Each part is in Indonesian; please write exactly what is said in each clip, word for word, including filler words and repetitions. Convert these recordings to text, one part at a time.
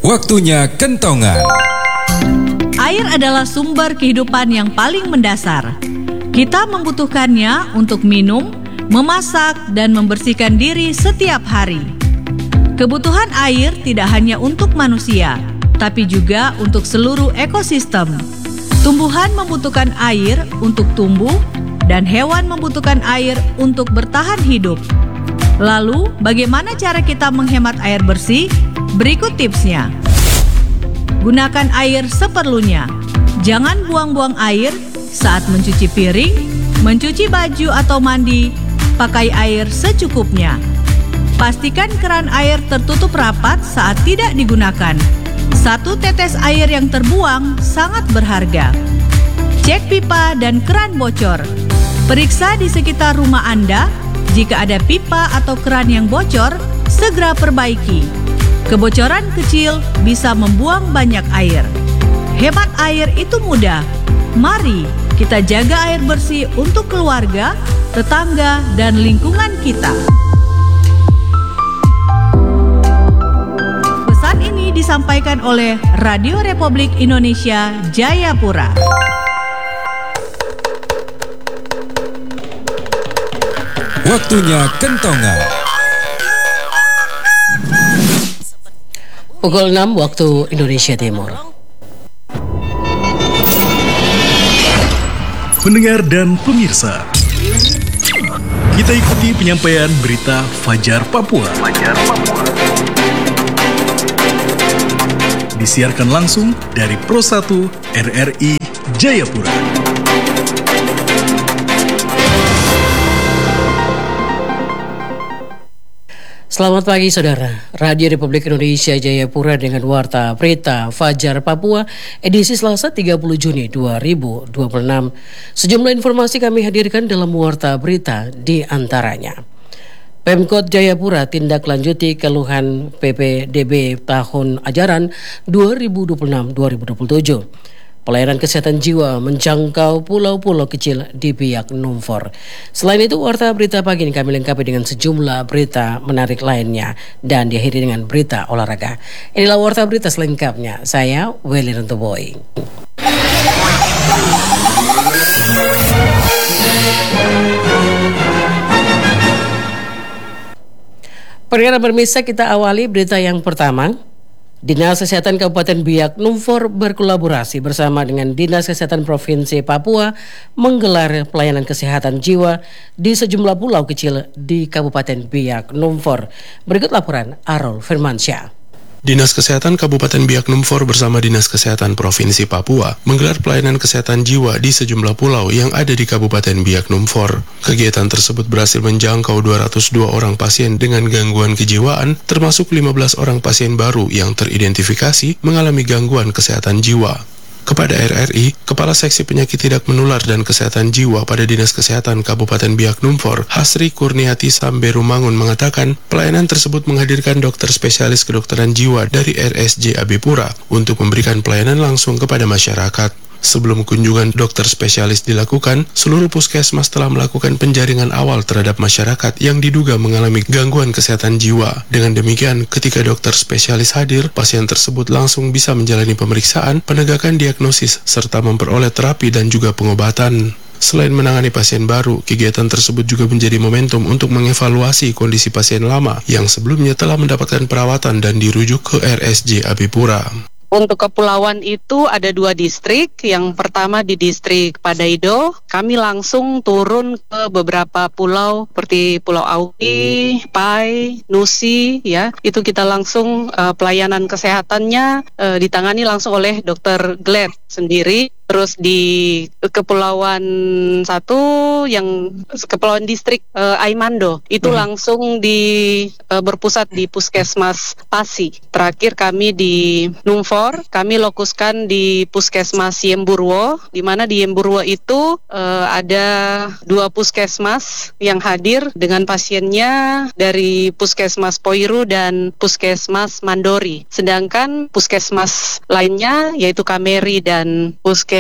Waktunya kentongan. Air adalah sumber kehidupan yang paling mendasar. Kita membutuhkannya untuk minum, memasak, dan membersihkan diri setiap hari. Kebutuhan air tidak hanya untuk manusia, tapi juga untuk seluruh ekosistem. Tumbuhan membutuhkan air untuk tumbuh, dan hewan membutuhkan air untuk bertahan hidup. Lalu, bagaimana cara kita menghemat air bersih? Berikut tipsnya. Gunakan air seperlunya. Jangan buang-buang air saat mencuci piring, mencuci baju atau mandi. Pakai air secukupnya. Pastikan keran air tertutup rapat saat tidak digunakan. Satu tetes air yang terbuang sangat berharga. Cek pipa dan keran bocor. Periksa di sekitar rumah Anda. Jika ada pipa atau keran yang bocor, segera perbaiki. Kebocoran kecil bisa membuang banyak air. Hemat air itu mudah. Mari kita jaga air bersih untuk keluarga, tetangga, dan lingkungan kita. Pesan ini disampaikan oleh Radio Republik Indonesia Jayapura. Waktunya kentongan. Pukul enam waktu Indonesia Timur. Pendengar dan pemirsa, kita ikuti penyampaian berita Fajar Papua. Fajar Papua. Disiarkan langsung dari Pro satu R R I Jayapura. Selamat pagi saudara, Radio Republik Indonesia Jayapura dengan Warta Berita Fajar Papua edisi Selasa tiga puluh Juni dua ribu dua puluh enam. Sejumlah informasi kami hadirkan dalam Warta Berita di antaranya. Pemkot Jayapura tindak lanjuti keluhan P P D B tahun ajaran dua ribu dua puluh enam dua ribu dua puluh tujuh. Pelayanan kesehatan jiwa menjangkau pulau-pulau kecil di Biak Numfor. Selain itu, Warta Berita pagi ini kami lengkapi dengan sejumlah berita menarik lainnya dan diakhiri dengan berita olahraga. Inilah Warta Berita selengkapnya. Saya Welly Rentoboy. Pendengar pemirsa, kita awali berita yang pertama. Dinas Kesehatan Kabupaten Biak Numfor berkolaborasi bersama dengan Dinas Kesehatan Provinsi Papua menggelar pelayanan kesehatan jiwa di sejumlah pulau kecil di Kabupaten Biak Numfor. Berikut laporan Arul Firmansyah. Dinas Kesehatan Kabupaten Biak Numfor bersama Dinas Kesehatan Provinsi Papua menggelar pelayanan kesehatan jiwa di sejumlah pulau yang ada di Kabupaten Biak Numfor. Kegiatan tersebut berhasil menjangkau dua ratus dua orang pasien dengan gangguan kejiwaan, termasuk lima belas orang pasien baru yang teridentifikasi mengalami gangguan kesehatan jiwa. Kepada R R I, Kepala Seksi Penyakit Tidak Menular dan Kesehatan Jiwa pada Dinas Kesehatan Kabupaten Biak Numfor, Hasri Kurniati Samberumangun mengatakan, pelayanan tersebut menghadirkan dokter spesialis kedokteran jiwa dari R S J Abipura untuk memberikan pelayanan langsung kepada masyarakat. Sebelum kunjungan dokter spesialis dilakukan, seluruh puskesmas telah melakukan penjaringan awal terhadap masyarakat yang diduga mengalami gangguan kesehatan jiwa. Dengan demikian, ketika dokter spesialis hadir, pasien tersebut langsung bisa menjalani pemeriksaan, penegakan diagnosis, serta memperoleh terapi dan juga pengobatan. Selain menangani pasien baru, kegiatan tersebut juga menjadi momentum untuk mengevaluasi kondisi pasien lama yang sebelumnya telah mendapatkan perawatan dan dirujuk ke R S J Abipura. Untuk kepulauan itu ada dua distrik. Yang pertama di distrik Padaido, kami langsung turun ke beberapa pulau seperti Pulau Auki, Pai, Nusi, ya. Itu kita langsung uh, pelayanan kesehatannya uh, ditangani langsung oleh dokter Glad sendiri. Terus di Kepulauan satu yang Kepulauan Distrik uh, Aimando itu hmm. langsung di uh, berpusat di Puskesmas Pasi. Terakhir kami di Numfor, kami lokuskan di Puskesmas Yemburwo, di mana di Yemburwo itu uh, ada dua puskesmas yang hadir dengan pasiennya dari Puskesmas Poiru dan Puskesmas Mandori. Sedangkan puskesmas lainnya yaitu Kameri dan Puskesmas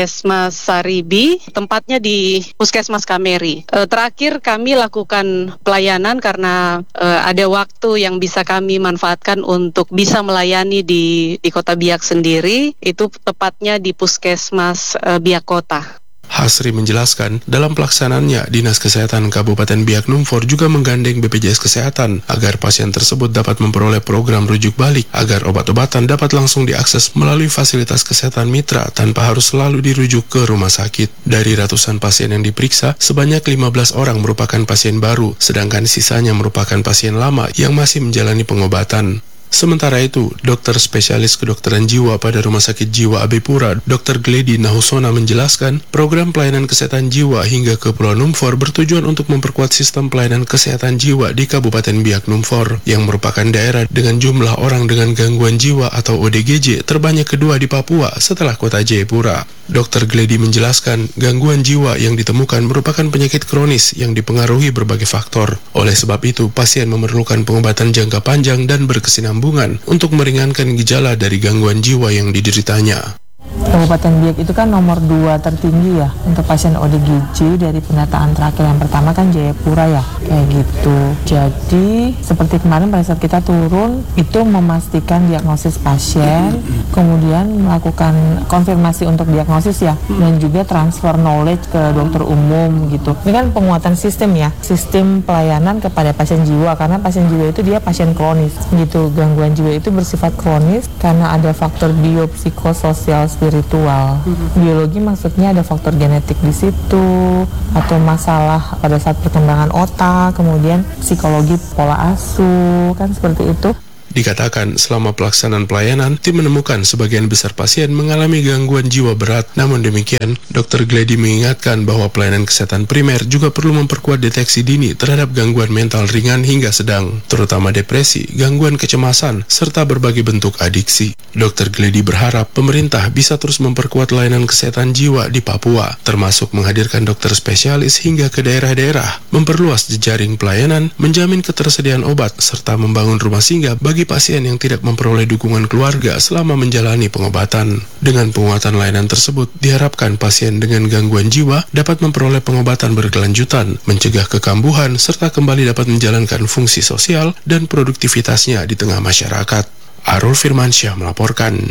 Puskesmas Saribi, tempatnya di Puskesmas Kameri. E, terakhir kami lakukan pelayanan karena e, ada waktu yang bisa kami manfaatkan untuk bisa melayani di di Kota Biak sendiri, itu tepatnya di Puskesmas e, Biak Kota. Hasri menjelaskan, dalam pelaksanaannya, Dinas Kesehatan Kabupaten Biak Numfor juga menggandeng B P J S Kesehatan agar pasien tersebut dapat memperoleh program rujuk balik, agar obat-obatan dapat langsung diakses melalui fasilitas kesehatan mitra tanpa harus selalu dirujuk ke rumah sakit. Dari ratusan pasien yang diperiksa, sebanyak lima belas orang merupakan pasien baru, sedangkan sisanya merupakan pasien lama yang masih menjalani pengobatan. Sementara itu, dokter spesialis kedokteran jiwa pada Rumah Sakit Jiwa A B Pura, dokter Gledi Nahusona menjelaskan, program pelayanan kesehatan jiwa hingga ke Pulau Numfor bertujuan untuk memperkuat sistem pelayanan kesehatan jiwa di Kabupaten Biak Numfor, yang merupakan daerah dengan jumlah orang dengan gangguan jiwa atau O D G J terbanyak kedua di Papua setelah kota Jayapura. dokter Gledi menjelaskan, gangguan jiwa yang ditemukan merupakan penyakit kronis yang dipengaruhi berbagai faktor. Oleh sebab itu, pasien memerlukan pengobatan jangka panjang dan berkesinambungan untuk meringankan gejala dari gangguan jiwa yang dideritanya. Kabupaten Biak itu kan nomor dua tertinggi ya untuk pasien O D G J dari pendataan terakhir. Yang pertama kan Jayapura ya, kayak gitu. Jadi seperti kemarin pada saat kita turun itu memastikan diagnosis pasien, kemudian melakukan konfirmasi untuk diagnosis ya, dan juga transfer knowledge ke dokter umum gitu. Ini kan penguatan sistem ya, sistem pelayanan kepada pasien jiwa, karena pasien jiwa itu dia pasien kronis gitu. Gangguan jiwa itu bersifat kronis karena ada faktor biopsikososial spiritual. Biologi maksudnya ada faktor genetik di situ, atau masalah pada saat perkembangan otak, kemudian psikologi pola asuh, kan seperti itu. Dikatakan selama pelaksanaan pelayanan, tim menemukan sebagian besar pasien mengalami gangguan jiwa berat. Namun demikian, dokter Gledi mengingatkan bahwa pelayanan kesehatan primer juga perlu memperkuat deteksi dini terhadap gangguan mental ringan hingga sedang, terutama depresi, gangguan kecemasan, serta berbagai bentuk adiksi. dokter Gledi berharap pemerintah bisa terus memperkuat layanan kesehatan jiwa di Papua, termasuk menghadirkan dokter spesialis hingga ke daerah-daerah, memperluas jejaring pelayanan, menjamin ketersediaan obat, serta membangun rumah singgah bagi pasien yang tidak memperoleh dukungan keluarga selama menjalani pengobatan. Dengan penguatan layanan tersebut, diharapkan pasien dengan gangguan jiwa dapat memperoleh pengobatan berkelanjutan, mencegah kekambuhan, serta kembali dapat menjalankan fungsi sosial dan produktivitasnya di tengah masyarakat. Arul Firmansyah melaporkan.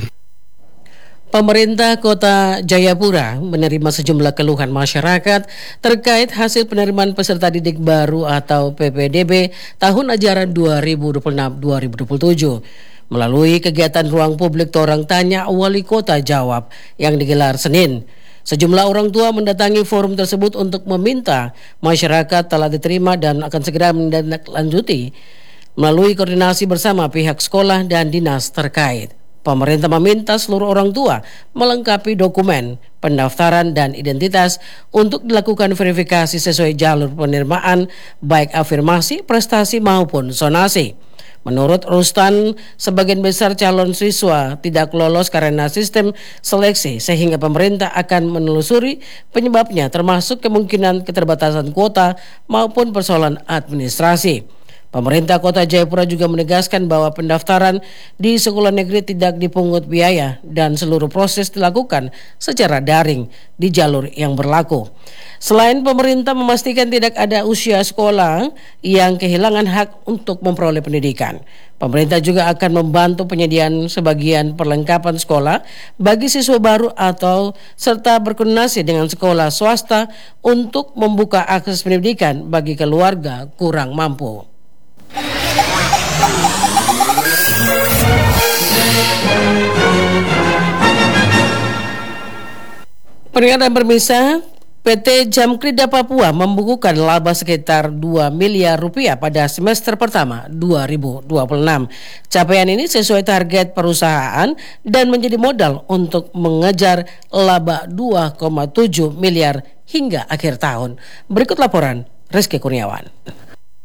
Pemerintah Kota Jayapura menerima sejumlah keluhan masyarakat terkait hasil penerimaan peserta didik baru atau P P D B tahun ajaran dua ribu dua puluh enam dua ribu dua puluh tujuh. Melalui kegiatan ruang publik Torang Tanya Wali Kota Jawab yang digelar Senin, sejumlah orang tua mendatangi forum tersebut untuk meminta masyarakat telah diterima dan akan segera menindaklanjuti melalui koordinasi bersama pihak sekolah dan dinas terkait. Pemerintah meminta seluruh orang tua melengkapi dokumen, pendaftaran, dan identitas untuk dilakukan verifikasi sesuai jalur penerimaan, baik afirmasi, prestasi, maupun zonasi. Menurut Rustan, sebagian besar calon siswa tidak lolos karena sistem seleksi, sehingga pemerintah akan menelusuri penyebabnya, termasuk kemungkinan keterbatasan kuota maupun persoalan administrasi. Pemerintah Kota Jayapura juga menegaskan bahwa pendaftaran di sekolah negeri tidak dipungut biaya dan seluruh proses dilakukan secara daring di jalur yang berlaku. Selain pemerintah memastikan tidak ada usia sekolah yang kehilangan hak untuk memperoleh pendidikan, pemerintah juga akan membantu penyediaan sebagian perlengkapan sekolah bagi siswa baru atau serta berkoordinasi dengan sekolah swasta untuk membuka akses pendidikan bagi keluarga kurang mampu. Pendengar dan pemirsa, P T Jamkrida Papua membukukan laba sekitar dua miliar rupiah pada semester pertama dua ribu dua puluh enam. Capaian ini sesuai target perusahaan dan menjadi modal untuk mengejar laba dua koma tujuh miliar hingga akhir tahun. Berikut laporan Rizky Kurniawan.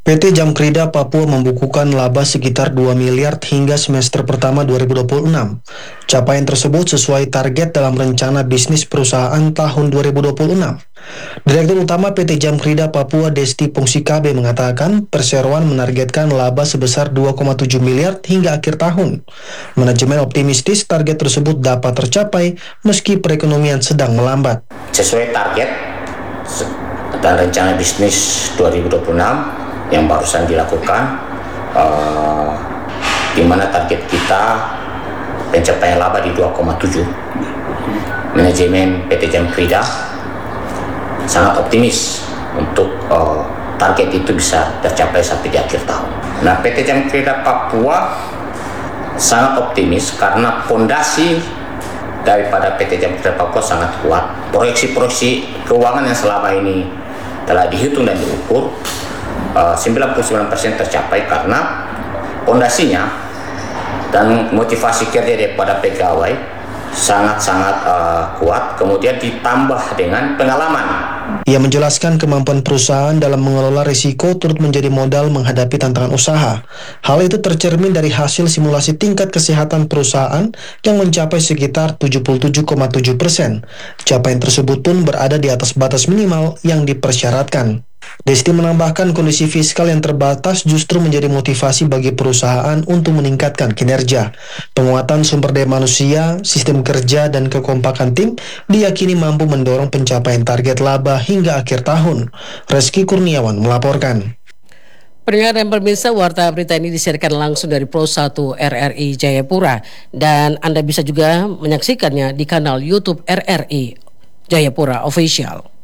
P T Jamkrida Papua membukukan laba sekitar dua miliar hingga semester pertama dua ribu dua puluh enam. Capaian tersebut sesuai target dalam rencana bisnis perusahaan tahun dua ribu dua puluh enam. Direktur Utama P T Jamkrida Papua Desti Pungsikabe mengatakan perseroan menargetkan laba sebesar dua koma tujuh miliar hingga akhir tahun. Manajemen optimistis target tersebut dapat tercapai meski perekonomian sedang melambat. Sesuai target dan rencana bisnis dua ribu dua puluh enam yang barusan dilakukan, uh, di mana target kita pencapaian laba di dua koma tujuh. Manajemen P T Jamkrida sangat optimis untuk uh, target itu bisa tercapai sampai di akhir tahun. Nah, P T Jamkrida Papua sangat optimis karena fondasi daripada P T Jamkrida Papua sangat kuat. Proyeksi-proyeksi keuangan yang selama ini telah dihitung dan diukur, uh, sembilan puluh sembilan persen tercapai karena fondasinya dan motivasi kerja daripada pegawai sangat-sangat uh, kuat, kemudian ditambah dengan pengalaman. Ia menjelaskan kemampuan perusahaan dalam mengelola risiko turut menjadi modal menghadapi tantangan usaha. Hal itu tercermin dari hasil simulasi tingkat kesehatan perusahaan yang mencapai sekitar tujuh puluh tujuh koma tujuh persen. Capaian tersebut pun berada di atas batas minimal yang dipersyaratkan. Desti menambahkan kondisi fiskal yang terbatas justru menjadi motivasi bagi perusahaan untuk meningkatkan kinerja. Penguatan sumber daya manusia, sistem kerja, dan kekompakan tim diyakini mampu mendorong pencapaian target laba hingga akhir tahun. Reski Kurniawan melaporkan. Pendengar dan pemirsa, warta berita ini disiarkan langsung dari Pro satu R R I Jayapura dan Anda bisa juga menyaksikannya di kanal YouTube R R I Jayapura Official.